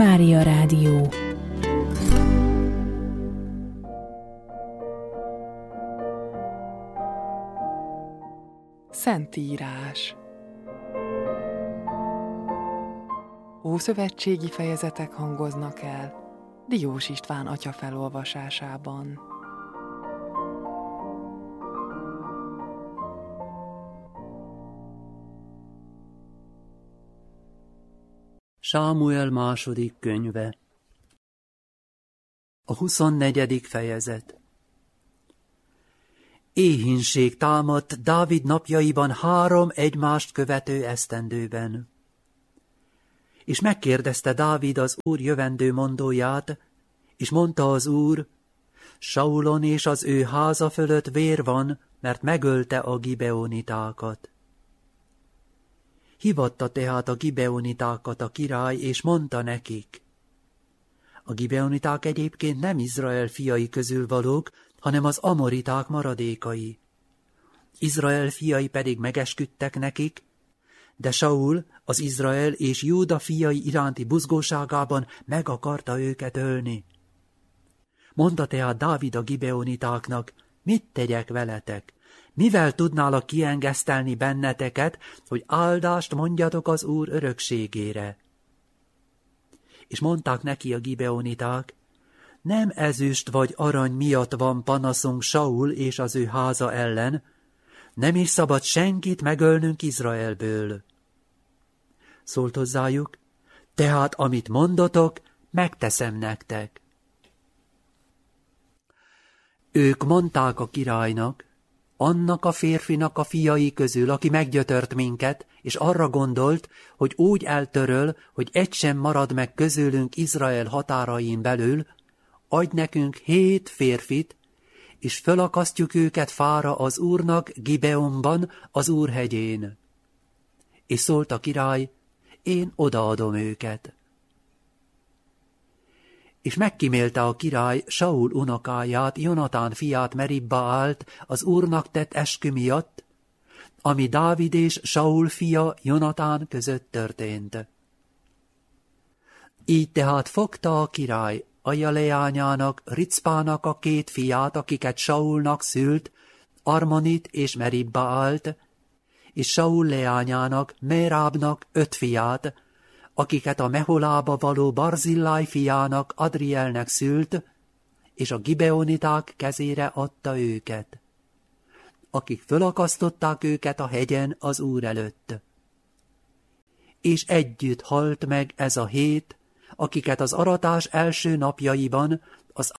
Mária Rádió. Szentírás. Ószövetségi fejezetek hangoznak el Diós István atya felolvasásában. Sámuel második könyve. A 24. fejezet. Éhínség támadt Dávid napjaiban 3 egymást követő esztendőben. És megkérdezte Dávid az Úr jövendő mondóját, és mondta az Úr, Saulon és az ő háza fölött vér van, mert megölte a gibeonitákat. Hívatta tehát a gibeonitákat a király, és mondta nekik. A gibeoniták egyébként nem Izrael fiai közül valók, hanem az amoriták maradékai. Izrael fiai pedig megesküdtek nekik, de Saul az Izrael és Júda fiai iránti buzgóságában meg akarta őket ölni. Mondta tehát Dávid a gibeonitáknak, mit tegyek veletek? Mivel tudnálak kiengesztelni benneteket, hogy áldást mondjatok az Úr örökségére? És mondták neki a gibeoniták, nem ezüst vagy arany miatt van panaszunk Saul és az ő háza ellen, nem is szabad senkit megölnünk Izraelből. Szólt hozzájuk, tehát amit mondotok, megteszem nektek. Ők mondták a királynak, annak a férfinak a fiai közül, aki meggyötört minket, és arra gondolt, hogy úgy eltöröl, hogy egy sem marad meg közülünk Izrael határain belül, adj nekünk 7 férfit, és fölakasztjuk őket fára az Úrnak Gibeonban, az Úr hegyén. És szólt a király, én odaadom őket. És megkímélte a király Saul unokáját, Jonatán fiát Meribbaált az Úrnak tett eskü miatt, ami Dávid és Saul fia Jonatán között történt. Így tehát fogta a király Aja leányának, Ricpának a 2 fiát, akiket Saulnak szült, Armonit és Meribbaált, és Saul leányának, Mérábnak 5 fiát, akiket a Meholába való Barzillai fiának, Adrielnek szült, és a gibeoniták kezére adta őket, akik fölakasztották őket a hegyen az Úr előtt. És együtt halt meg ez a 7, akiket az aratás első napjaiban az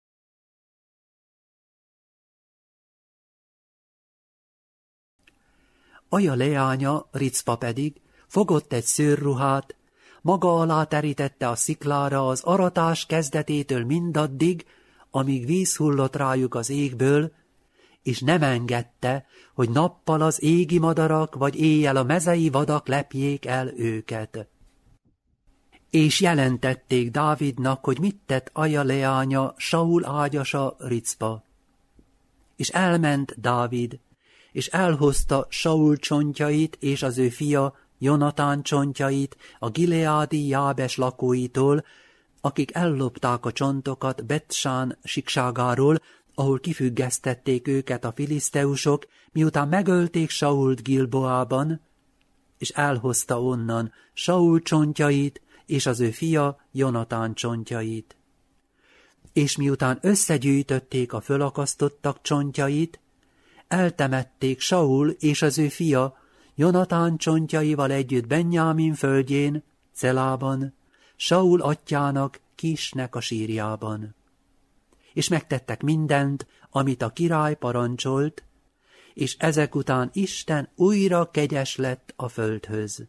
Aja leánya, Ricpa pedig fogott egy szőrruhát, maga alá terítette a sziklára az aratás kezdetétől mindaddig, amíg víz hullott rájuk az égből, és nem engedte, hogy nappal az égi madarak vagy éjjel a mezei vadak lepjék el őket. És jelentették Dávidnak, hogy mit tett Aja leánya, Saul ágyasa Ricpa. És elment Dávid, és elhozta Saul csontjait és az ő fia Jonatán csontjait a gileádi Jábes lakóitól, akik ellopták a csontokat Betsán sikságáról, ahol kifüggesztették őket a filiszteusok, miután megölték Sault Gilboában, és elhozta onnan Saul csontjait és az ő fia Jonatán csontjait. És miután összegyűjtötték a fölakasztottak csontjait, eltemették Saul és az ő fia Jonatán csontjaival együtt Benjámin földjén, Celában, Saul atyjának, Kisnek a sírjában. És megtettek mindent, amit a király parancsolt, és ezek után Isten újra kegyes lett a földhöz.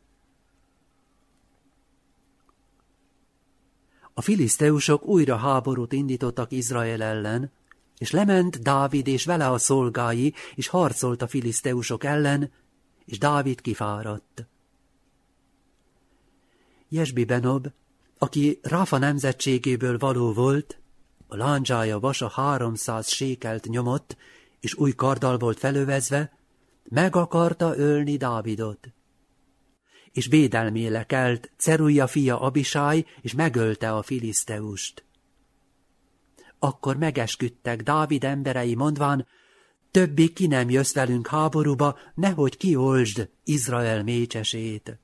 A filiszteusok újra háborút indítottak Izrael ellen, és lement Dávid és vele a szolgái, és harcolt a filiszteusok ellen, és Dávid kifáradt. Jesbi-Benob, aki Ráfa nemzetségéből való volt, a lándzsája vasa 300 sékelt nyomott, és új karddal volt felövezve, meg akarta ölni Dávidot. és védelmére kelt Ceruja fia Abisáj, és megölte a filiszteust. Akkor megesküdtek Dávid emberei, mondván, többé ki nem jössz velünk háborúba, nehogy kioltsd Izrael mécsesét.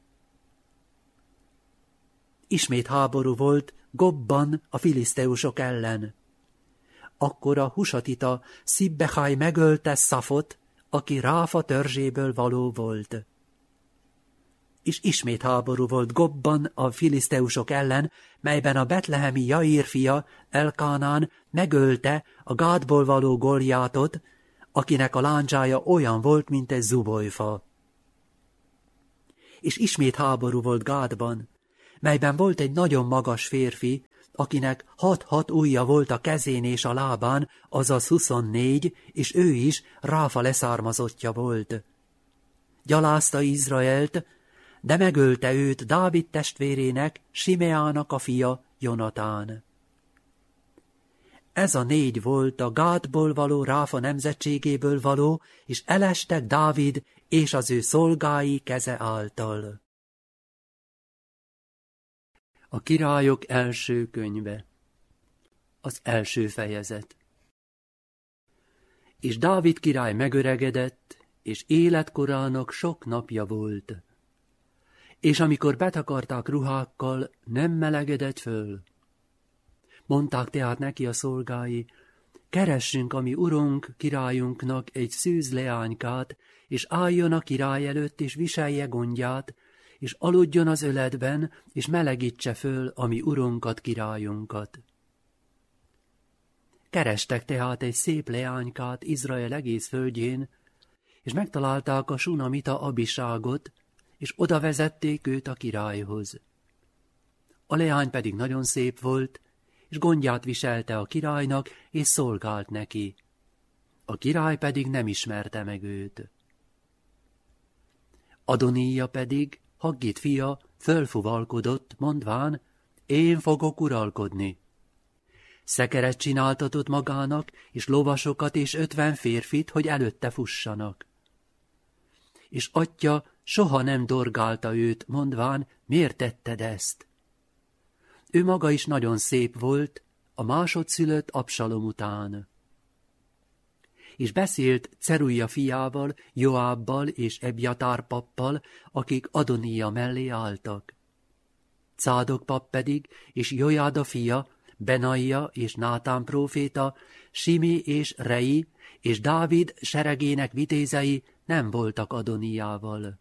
Ismét háború volt Gobban a filiszteusok ellen. Akkor a husatita Szibbechaj megölte Szafot, aki Ráfa törzséből való volt. És ismét háború volt Gobban a filiszteusok ellen, melyben a betlehemi Jaír fia, Elkánán megölte a Gádból való Goljátot, akinek a láncsája olyan volt, mint egy zubolyfa. És ismét háború volt Gádban, melyben volt egy nagyon magas férfi, akinek 6 ujja volt a kezén és a lábán, azaz 24, és ő is Ráfa leszármazottja volt. Gyalázta Izraelt, de megölte őt Dávid testvérének, Simeának a fia, Jonatán. Ez a 4 volt a Gádból való Ráfa nemzetségéből való, és elestek Dávid és az ő szolgái keze által. A királyok első könyve. Az első fejezet. És Dávid király megöregedett, és életkorának sok napja volt. És amikor betakarták ruhákkal, nem melegedett föl. Mondták tehát neki a szolgái, keressünk a mi urunk, királyunknak egy szűz leánykát, és álljon a király előtt, és viselje gondját, és aludjon az öletben, és melegítse föl a mi urunkat, királyunkat. Kerestek tehát egy szép leánykát Izrael egész földjén, és megtalálták a sunamita Abiságot, és oda vezették őt a királyhoz. A leány pedig nagyon szép volt, és gondját viselte a királynak, és szolgált neki. A király pedig nem ismerte meg őt. Adoníja pedig, Haggit fia, fölfuvalkodott, mondván, én fogok uralkodni. Szekeret csináltatott magának, és lovasokat és 50 férfit, hogy előtte fussanak. És atya soha nem dorgálta őt, mondván, miért tetted ezt? Ő maga is nagyon szép volt, a másodszülött Absalom után. És beszélt Ceruja fiával, Joábbal és Ebjatár pappal, akik Adoníja mellé álltak. Cádok pap pedig, és Jojáda fia, Benaia és Nátán próféta, Simi és Rei, és Dávid seregének vitézei nem voltak Adoníjával.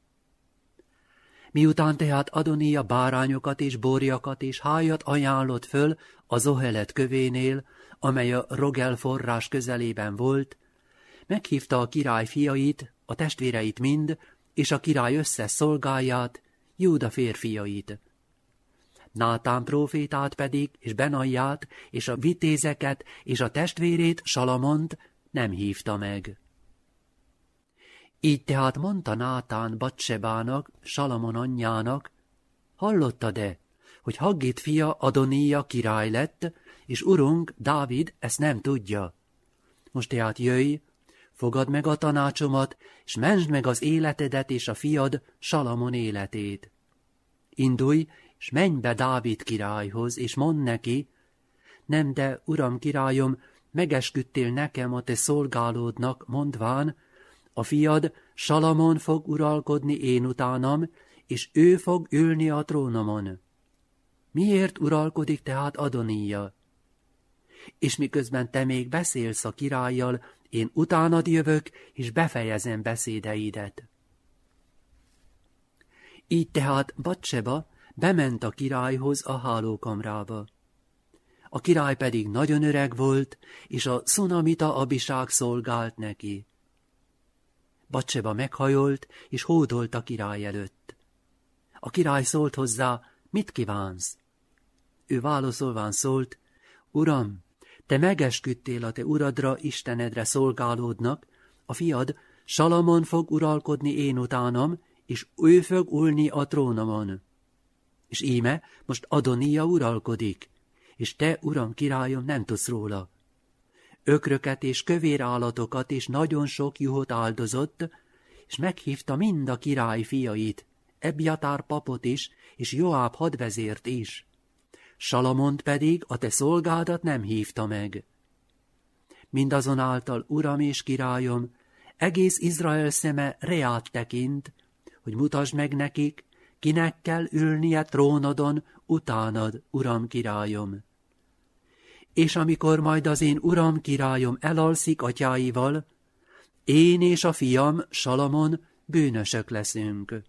Miután tehát Adoníja bárányokat és borjakat és hájat ajánlott föl a Zohelet kövénél, amely a Rogel forrás közelében volt, meghívta a király fiait, a testvéreit mind, és a király összes szolgáját, Júda férfiait. Nátán prófétát pedig, és Benaiát, és a vitézeket, és a testvérét, Salamont nem hívta meg. Így tehát mondta Nátán Batsebának, Salamon anyjának, hallottad-e, hogy Haggit fia Adoníja király lett, és urunk Dávid ezt nem tudja. Most tehát jöjj, fogadd meg a tanácsomat, és mentsd meg az életedet és a fiad Salamon életét. Indulj, és menj be Dávid királyhoz, és mondd neki, nem, de uram királyom, megesküdtél nekem a te szolgálódnak, mondván, a fiad Salamon fog uralkodni én utánam, és ő fog ülni a trónomon. Miért uralkodik tehát Adoníja? És miközben te még beszélsz a királlyal, én utánad jövök, és befejezem beszédeidet. Így tehát Batseba bement a királyhoz a hálókamrába. A király pedig nagyon öreg volt, és a szunamita Abiság szolgált neki. Batseba meghajolt, és hódolt a király előtt. A király szólt hozzá, mit kívánsz? Ő válaszolván szólt, uram, te megesküdtél a te uradra, Istenedre szolgálódnak, a fiad Salamon fog uralkodni én utánam, és ő fog ülni a trónomon. És íme, most Adoníja uralkodik, és te, uram királyom, nem tudsz róla. Ökröket és kövér állatokat és nagyon sok juhot áldozott, és meghívta mind a király fiait, Ebjatár papot is, és Joáb hadvezért is. Salamont pedig a te szolgádat nem hívta meg. Mindazonáltal, uram és királyom, egész Izrael szeme reát tekint, hogy mutasd meg nekik, kinek kell ülnie trónodon utánad, uram királyom. És amikor majd az én uram királyom elalszik atyáival, én és a fiam, Salamon, bűnösök leszünk.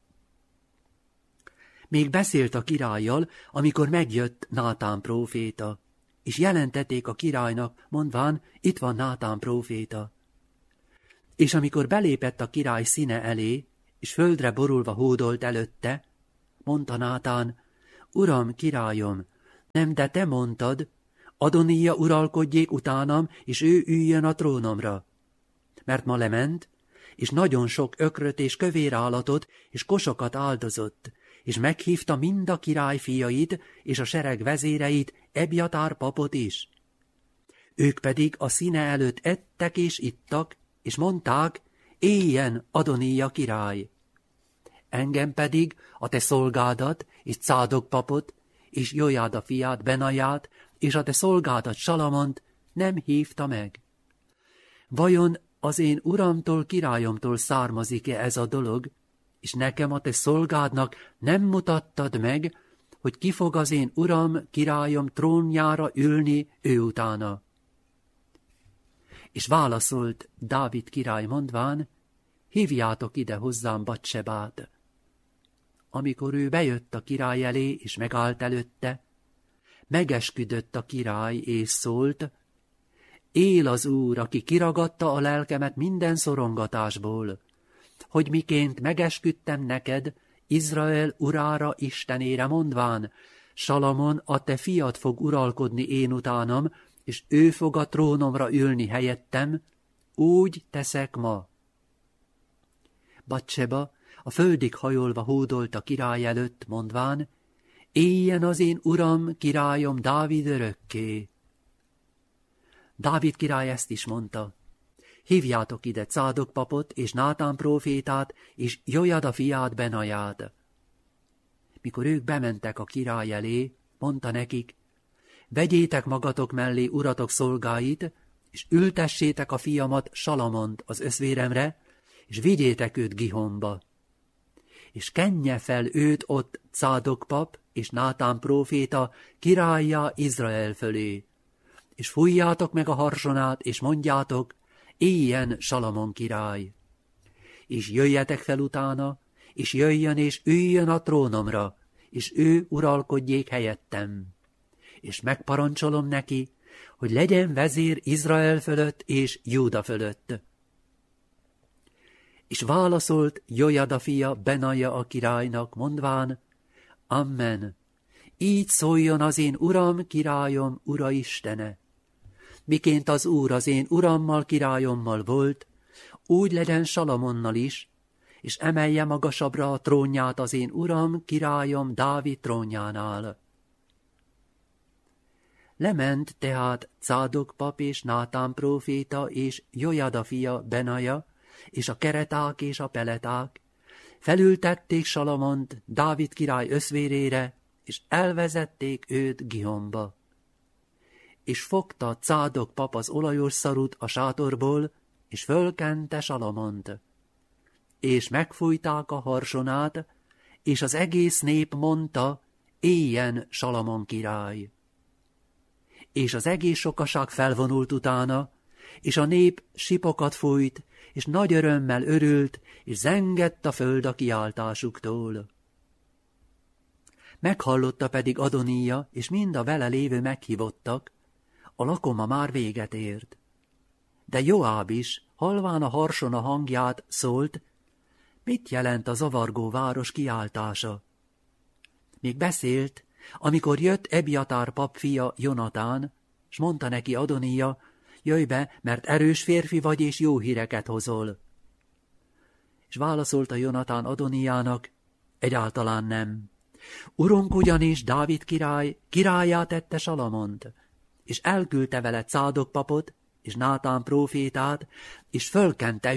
Még beszélt a királlyal, amikor megjött Nátán próféta, és jelentették a királynak, mondván, itt van Nátán próféta. És amikor belépett a király színe elé, és földre borulva hódolt előtte, mondta Nátán, uram, királyom, nem de te mondtad, Adonija uralkodjék utánam, és ő üljön a trónomra. Mert ma lement, és nagyon sok ökröt és kövér állatot és kosokat áldozott, és meghívta mind a király fiait és a sereg vezéreit, Ebjatár papot is. Ők pedig a színe előtt ettek és ittak, és mondták, éljen Adonija király. Engem pedig, a te szolgádat, és Cádok papot, és Jojáda fiát, Benaját, és a te szolgádat, Salamont nem hívta meg. Vajon az én uramtól, királyomtól származik-e ez a dolog, és nekem a te szolgádnak nem mutattad meg, hogy ki fog az én uram, királyom trónjára ülni ő utána? És válaszolt Dávid király mondván, hívjátok ide hozzám Batsebát. Amikor ő bejött a király elé, és megállt előtte, megesküdött a király, és szólt, él az Úr, aki kiragadta a lelkemet minden szorongatásból, hogy miként megesküdtem neked, Izrael urára, Istenére mondván, Salamon, a te fiad fog uralkodni én utánam, és ő fog a trónomra ülni helyettem, úgy teszek ma. Batseba a földig hajolva hódolt a király előtt, mondván, éljen az én uram, királyom Dávid örökké. Dávid király ezt is mondta, hívjátok ide Cádok papot, és Nátán prófétát, és Jojada fiát, Benaját. Mikor ők bementek a király elé, mondta nekik, vegyétek magatok mellé uratok szolgáit, és ültessétek a fiamat, Salamont az öszvéremre, és vigyétek őt Gihonba. És kenje fel őt ott Cádok pap és Nátán próféta királlyá Izrael fölé. És fújjátok meg a harsonát, és mondjátok, éljen Salamon király. És jöjjetek fel utána, és jöjjön és üljön a trónomra, és ő uralkodjék helyettem. És megparancsolom neki, hogy legyen vezér Izrael fölött és Júda fölött. És válaszolt Jojada fia Benaja a királynak, mondván, amen, így szóljon az én uram, királyom, ura Istene. Miként az Úr az én urammal, királyommal volt, úgy legyen Salamonnal is, és emelje magasabbra a trónját az én uram, királyom Dávid trónjánál. Lement tehát Cádok pap és Nátán próféta és Jojada fia Benaja, és a kereták és a peleták, felültették Salamont Dávid király öszvérére, és elvezették őt Gihonba. És fogta Cádok pap az olajos szarut a sátorból, és fölkente Salamont. És megfújták a harsonát, és az egész nép mondta, éljen Salamon király. És az egész sokaság felvonult utána, és a nép sipokat fújt, és nagy örömmel örült, és zengett a föld a kiáltásuktól. Meghallotta pedig Adonija, és mind a vele lévő meghívottak, a lakoma már véget ért. De Joáb is, halván a harsona hangját, szólt, mit jelent a zavargó város kiáltása? Még beszélt, amikor jött Ebjatár pap fia Jonatán, s mondta neki Adonija, jöjj be, mert erős férfi vagy, és jó híreket hozol. És válaszolta Jonatán Adonijának, egyáltalán nem. Urunk ugyanis Dávid király királyá tette Salamont, és elküldte vele Cádok papot, és Nátán prófétát, és fölkente őt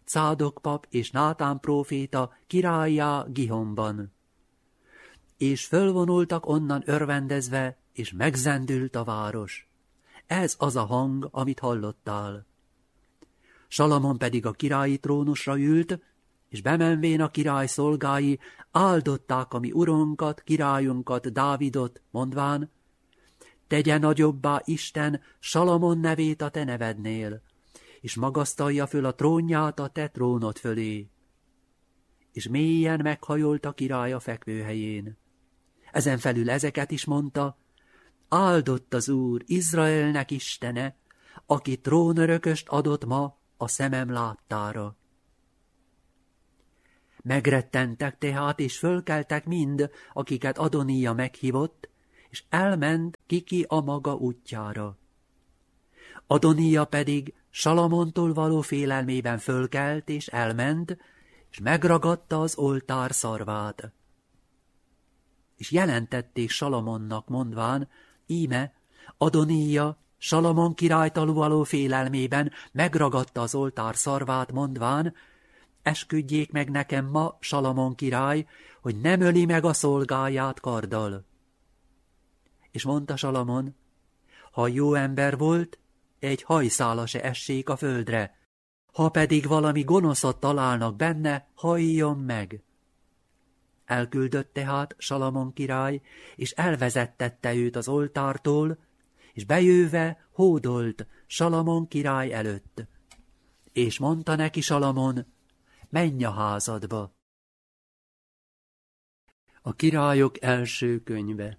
Cádok pap és Nátán próféta királlyá Gihonban. És fölvonultak onnan örvendezve, és megzendült a város. Ez az a hang, amit hallottál. Salamon pedig a királyi trónusra ült, és bemenvén a király szolgái áldották a mi urunkat, királyunkat, Dávidot, mondván, tegye nagyobbá Isten Salamon nevét a te nevednél, és magasztalja föl a trónját a te trónod fölé. És mélyen meghajolt a király a fekvőhelyén. Ezen felül ezeket is mondta, áldott az Úr, Izraelnek Istene, aki trónörököst adott ma a szemem láttára. Megrettentek tehát, és fölkeltek mind, akiket Adonija meghívott, és elment kiki a maga útjára. Adonija pedig Salamontól való félelmében fölkelt, és elment, és megragadta az oltár szarvát. És jelentették Salamonnak, mondván, íme, Adonija Salamon királytól való félelmében megragadta az oltár szarvát, mondván, esküdjék meg nekem ma, Salamon király, hogy nem öli meg a szolgáját karddal. És mondta Salamon, ha jó ember volt, egy hajszála se essék a földre, ha pedig valami gonoszat találnak benne, hajjon meg. Elküldött tehát Salamon király, és elvezettette őt az oltártól, és bejöve hódolt Salamon király előtt. És mondta neki Salamon, menj a házadba. A királyok első könyve.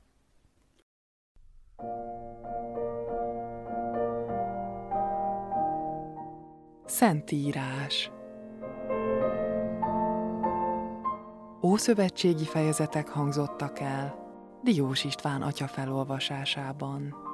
Szentírás. Ószövetségi fejezetek hangzottak el Diós István atya felolvasásában.